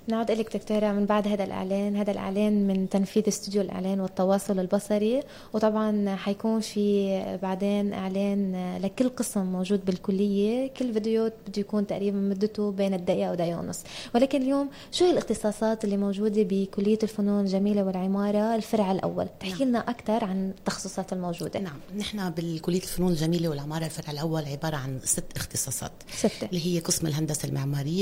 نعود لك دكتورة من بعد هذا الإعلان من تنفيذ استوديو الإعلان والتواصل البصري، وطبعا حيكون في بعدين إعلان لكل قسم موجود بالكلية. كل فيديو بده يكون تقريبا مدته بين الدقيقة ودقيقة ونص. ولكن اليوم شو هي الاختصاصات اللي موجودة بكلية الفنون الجميلة والعمارة الفرع الأول؟ تحكي لنا أكثر عن التخصصات الموجودة. نعم، نحن بالكلية الفنون الجميلة والعمارة الفرع الأول عبارة عن 6 اختصاصات، 6 اللي هي قسم الهندسة المعمارية،